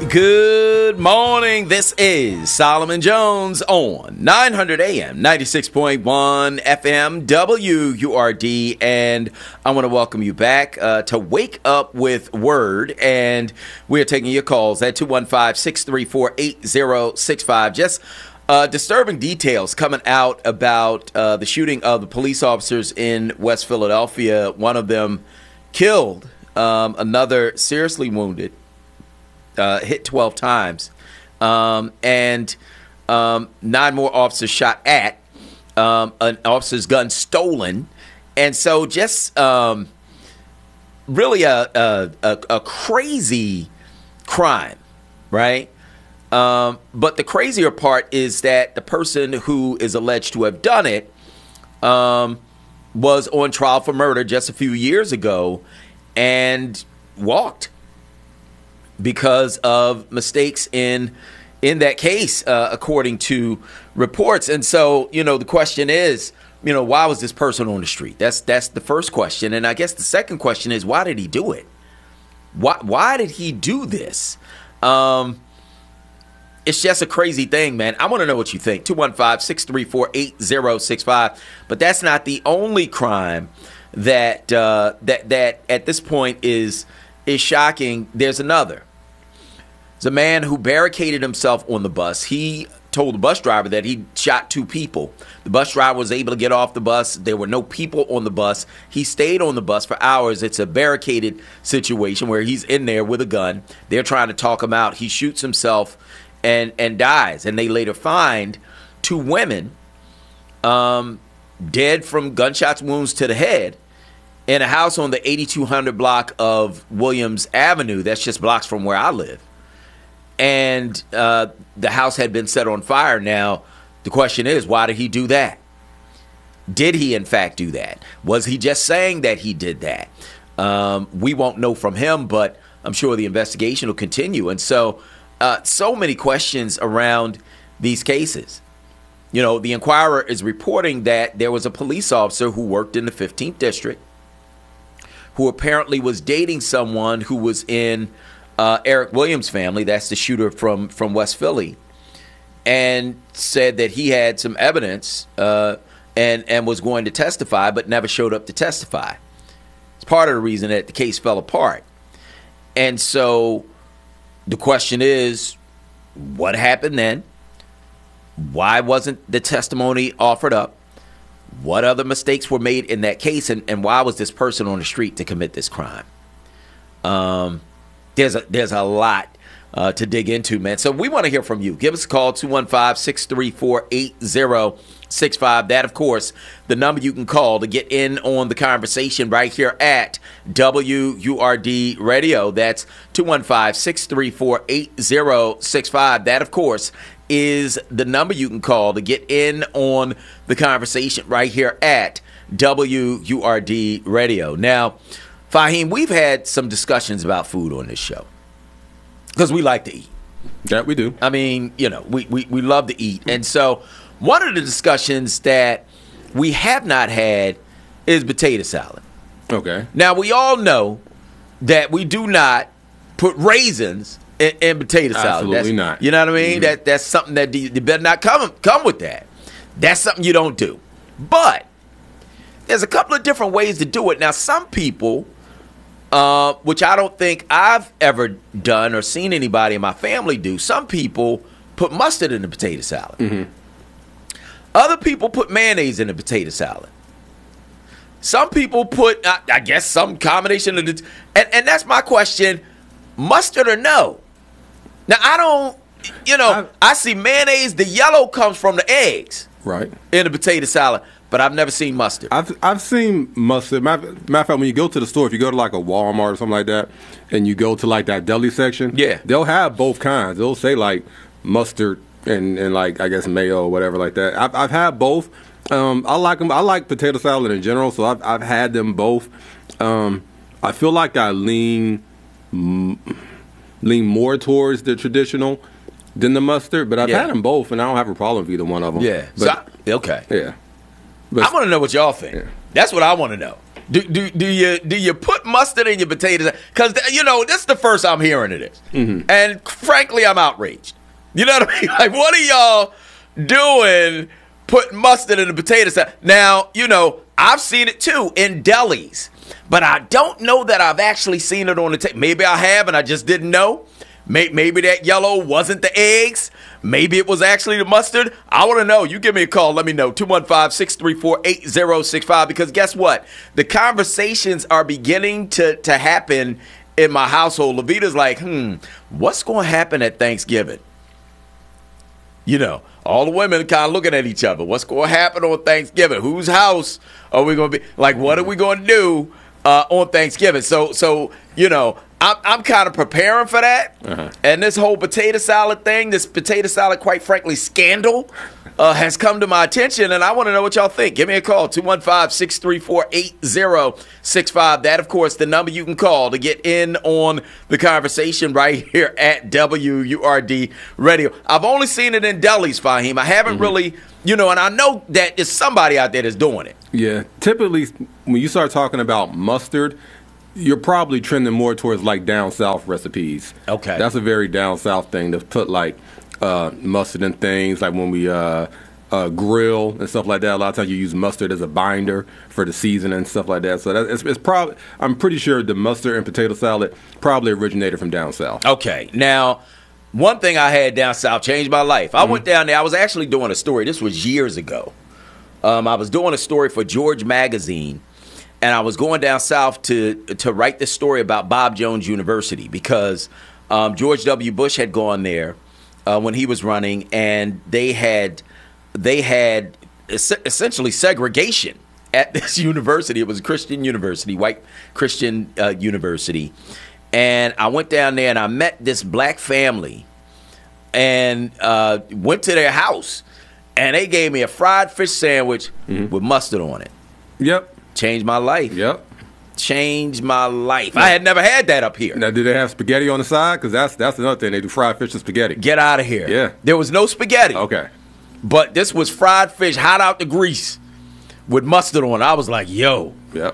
Good morning. This is Solomon Jones on 900 AM, 96.1 FM, WURD, and I want to welcome you back to Wake Up with Word, and we're taking your calls at 215-634-8065. Just disturbing details coming out about the shooting of the police officers in West Philadelphia. One of them killed, another seriously wounded. Hit 12 times, and 9 more officers shot at, an officer's gun stolen, and so just really a crazy crime, right? But the crazier part is that the person who is alleged to have done it was on trial for murder just a few years ago and walked because of mistakes in that case, according to reports. And so, the question is, why was this person on the street? That's the first question. And I guess the second question is, why did he do it? Why did he do this? It's just a crazy thing, man. I want to know what you think. 215-634-8065. But that's not the only crime that at this point is shocking. There's another. There's a man who barricaded himself on the bus. He told the bus driver that he shot 2 people. The bus driver was able to get off the bus. There were no people on the bus. He stayed on the bus for hours. It's a barricaded situation where he's in there with a gun. They're trying to talk him out. He shoots himself and dies. And they later find 2 women dead from gunshots, wounds to the head, in a house on the 8200 block of Williams Avenue. That's just blocks from where I live. And the house had been set on fire. Now, the question is, why did he do that? Did he, in fact, do that? Was he just saying that he did that? We won't know from him, but I'm sure the investigation will continue. And so, so many questions around these cases. The Inquirer is reporting that there was a police officer who worked in the 15th District who apparently was dating someone who was in Eric Williams' family. That's the shooter from West Philly, and said that he had some evidence and was going to testify, but never showed up to testify. It's part of the reason that the case fell apart. And so the question is, what happened then? Why wasn't the testimony offered up? What other mistakes were made in that case, and why was this person on the street to commit this crime? There's a lot to dig into, man. So we want to hear from you. Give us a call, 215-634-8065. That, of course, the number you can call to get in on the conversation right here at WURD Radio. That's 215-634-8065. That, of course, is the number you can call to get in on the conversation right here at WURD Radio. Now, Fahim, we've had some discussions about food on this show because we like to eat. Yeah, we do. I mean, we love to eat. And so one of the discussions that we have not had is potato salad. Okay. Now, we all know that we do not put raisins in potato salad. Absolutely not. You know what I mean? Mm-hmm. That's something that you better not come with that. That's something you don't do. But there's a couple of different ways to do it. Now, some people, which I don't think I've ever done or seen anybody in my family do, some people put mustard in the potato salad. Mm-hmm. Other people put mayonnaise in the potato salad. Some people put, I guess, some combination of the and that's my question, mustard or no? Now, I don't, I see mayonnaise, the yellow comes from the eggs. Right. In the potato salad, but I've never seen mustard. I've seen mustard. Matter of fact, when you go to the store, if you go to like a Walmart or something like that, and you go to like that deli section, yeah, they'll have both kinds. They'll say like mustard and like, I guess, mayo or whatever like that. I've had both. I like them. I like potato salad in general, so I've had them both. I feel like I lean more towards the traditional than the mustard, but I've had them both, and I don't have a problem with either one of them. Yeah. But, okay. Yeah. But I want to know what y'all think. Yeah. That's what I want to know. Do you put mustard in your potatoes? Because this is the first I'm hearing of this, and frankly, I'm outraged. You know what I mean? Like, what are y'all doing putting mustard in the potato salad? Now, I've seen it too in delis, but I don't know that I've actually seen it on the table. Maybe I have, and I just didn't know. Maybe that yellow wasn't the eggs. Maybe it was actually the mustard. I want to know. You give me a call. Let me know. 215-634-8065. Because guess what? The conversations are beginning to happen in my household. Levita's like, what's going to happen at Thanksgiving? All the women kind of looking at each other. What's going to happen on Thanksgiving? Whose house are we going to be? Like, what are we going to do on Thanksgiving? So I'm kind of preparing for that. And this whole potato salad thing, this potato salad, quite frankly, scandal has come to my attention, and I want to know what y'all think. Give me a call, 215-634-8065. That, of course, the number you can call to get in on the conversation right here at WURD Radio. I've only seen it in delis, Fahim. I haven't really, and I know that there's somebody out there that's doing it. Yeah, typically when you start talking about mustard, you're probably trending more towards like down south recipes. Okay. That's a very down south thing to put like mustard in things, like when we grill and stuff like that. A lot of times you use mustard as a binder for the seasoning and stuff like that. So it's probably, I'm pretty sure the mustard and potato salad probably originated from down south. Okay. Now, one thing I had down south changed my life. I went down there. I was actually doing a story. This was years ago. I was doing a story for George Magazine. And I was going down south to write this story about Bob Jones University because George W. Bush had gone there when he was running, and they had essentially segregation at this university. It was a Christian university, white Christian university. And I went down there and I met this black family and went to their house, and they gave me a fried fish sandwich with mustard on it. Yep. Changed my life. Yep. Changed my life. I had never had that up here. Now, do they have spaghetti on the side? Because that's another thing. They do fried fish and spaghetti. Get out of here. Yeah. There was no spaghetti. Okay. But this was fried fish, hot out the grease, with mustard on it. I was like, yo. Yep.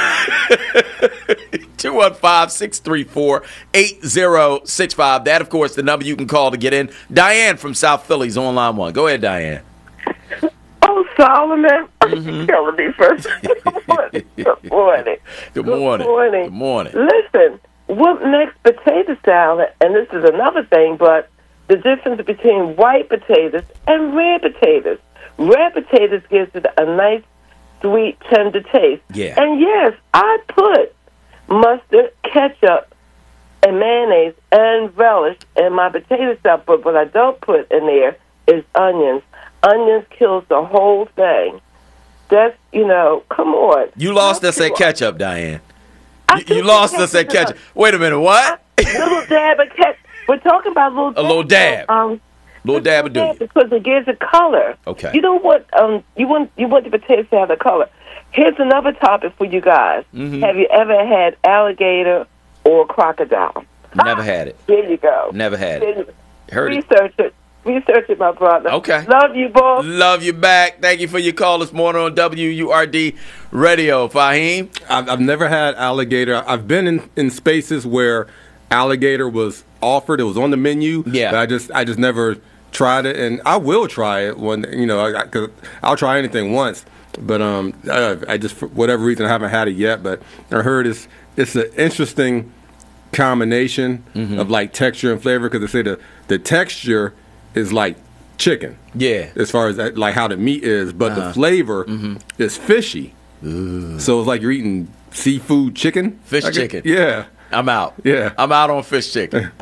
215-634-8065. That, of course, the number you can call to get in. Diane from South Philly's on line 1. Go ahead, Diane. Oh, Solomon. Killing me first. Good morning. Good morning. Good morning. Good morning. Listen, what makes potato salad, and this is another thing, but the difference between white potatoes and red potatoes. Red potatoes gives it a nice, sweet, tender taste. Yeah. And yes, I put mustard, ketchup, and mayonnaise and relish in my potato salad, but what I don't put in there is onions. Onions kills the whole thing. That's, come on. You lost us at ketchup, Diane. You lost us at ketchup. Wait a minute, what? Little dab of ketchup. We're talking about a little dab. Little dab of do. Because it gives a color. Okay. You know what? You want the potatoes to have a color. Here's another topic for you guys. Have you ever had alligator or crocodile? Never had it. There you go. Never had it. Heard Research it. Research it, my brother. Okay. Love you, boss. Love you back. Thank you for your call this morning on WURD Radio. Fahim? I've never had alligator. I've been in spaces where alligator was offered. It was on the menu. Yeah. But I just never tried it, and I will try it when, because I'll try anything once. But I just, for whatever reason, I haven't had it yet. But I heard it's an interesting combination of like texture and flavor, because they say the texture is like chicken. Yeah. As far as like how the meat is, but the flavor is fishy. Ooh. So it's like you're eating seafood chicken. Fish chicken. Yeah. I'm out. Yeah. I'm out on fish chicken.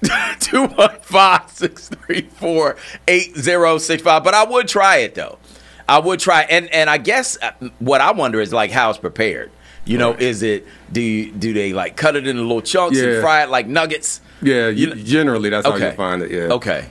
215-634-8065. But I would try it, though. I would try. And I guess what I wonder is like how it's prepared. Is it, do they like cut it into little chunks and fry it like nuggets? Yeah, generally that's how you find it, yeah. Okay.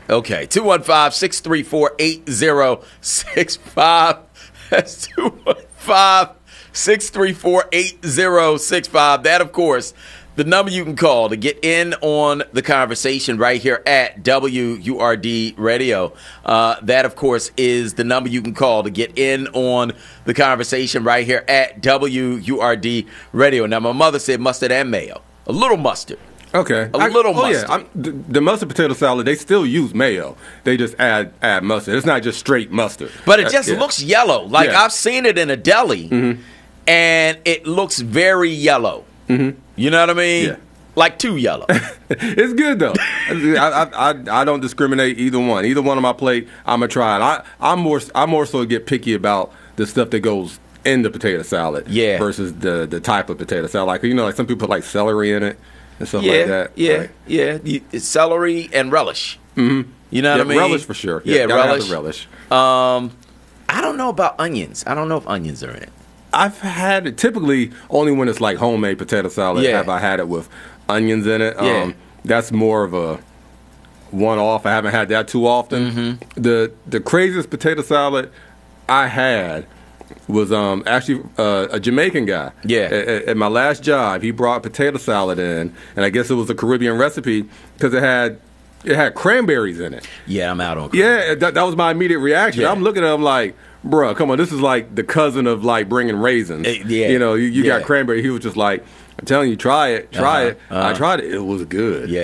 215-634-8065. That's 215-634-8065. That, of course, The number you can call to get in on the conversation right here at WURD Radio. That, of course, is the number you can call to get in on the conversation right here at WURD Radio. Now, my mother said mustard and mayo. A little mustard. Okay. A little mustard. Yeah. The mustard potato salad, they still use mayo. They just add mustard. It's not just straight mustard. But it just looks yellow. Like, Yeah. I've seen it in a deli, and it looks very yellow. You know what I mean? Yeah. Like too yellow. It's good though. I don't discriminate either one. Either one on my plate, I'm gonna try it. I'm more so get picky about the stuff that goes in the potato salad. Yeah. Versus the type of potato salad. Like like some people put like celery in it and stuff like that. Yeah, right? yeah. It's celery and relish. Mm-hmm. You know what I mean? Relish for sure. Yeah, gotta relish. have the relish. I don't know about onions. I don't know if onions are in it. I've had it typically only when it's like homemade potato salad. Yeah. Have I had it with onions in it? Yeah. That's more of a one-off. I haven't had that too often. The craziest potato salad I had was actually a Jamaican guy. Yeah. At my last job, he brought potato salad in, and I guess it was a Caribbean recipe because it had cranberries in it. Yeah, I'm out on. Yeah, that was my immediate reaction. Yeah. I'm looking at him like, bruh, come on, this is like the cousin of like bringing raisins. Yeah. You Yeah. got cranberry. He was just like, I'm telling you, try it. I tried it. It was good. Yeah.